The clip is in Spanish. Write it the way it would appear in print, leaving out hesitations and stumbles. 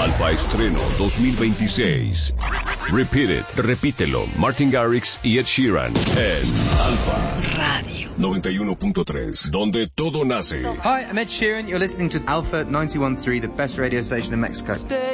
Alfa Estreno 2026. Repeat It, repítelo, Martin Garrix y Ed Sheeran en Alfa Radio 91.3, donde todo nace. Hi, I'm Ed Sheeran. You're listening to Alpha 91.3, the best radio station in Mexico.